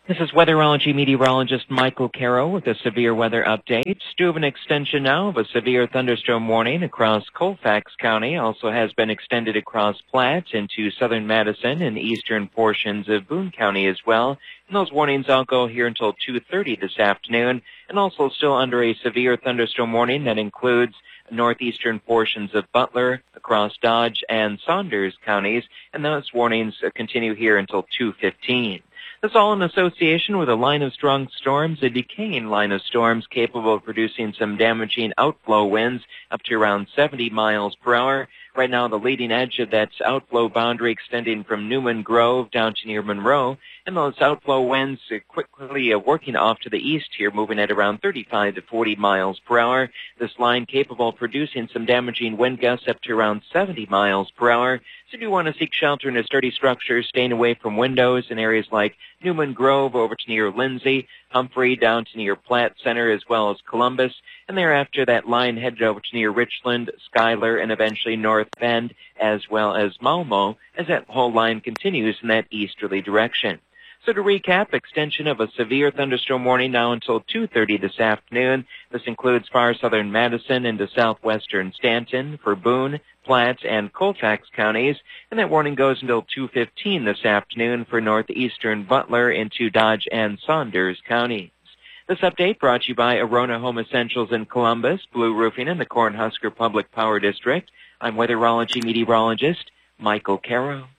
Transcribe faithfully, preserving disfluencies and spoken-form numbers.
This is weatherology meteorologist Michael Caro with a severe weather update. Due of an extension now of a severe thunderstorm warning across Colfax County. Also has been extended across Platte into southern Madison and eastern portions of Boone County as well. And those warnings all go here until two thirty this afternoon. And also still under a severe thunderstorm warning that includes northeastern portions of Butler, across Dodge and Saunders counties. And those warnings continue here until two fifteen. That's all in association with a line of strong storms, a decaying line of storms capable of producing some damaging outflow winds up to around seventy miles per hour. Right now, the leading edge of that outflow boundary extending from Newman Grove down to near Monroe. And those outflow winds are quickly uh, working off to the east here, moving at around thirty-five to forty miles per hour. This line capable of producing some damaging wind gusts up to around seventy miles per hour. So if you want to seek shelter in a sturdy structure, staying away from windows in areas like Newman Grove over to near Lindsay, Humphrey down to near Platte Center, as well as Columbus. And thereafter, that line headed over to near Richland, Schuyler, and eventually North Bend, as well as Malmo, as that whole line continues in that easterly direction. So to recap, extension of a severe thunderstorm warning now until two thirty this afternoon. This includes far southern Madison into southwestern Stanton for Boone, Platte, and Colfax counties. And that warning goes until two fifteen this afternoon for northeastern Butler into Dodge and Saunders counties. This update brought to you by Arona Home Essentials in Columbus, Blue Roofing, and the Cornhusker Public Power District. I'm weatherology meteorologist Michael Caro.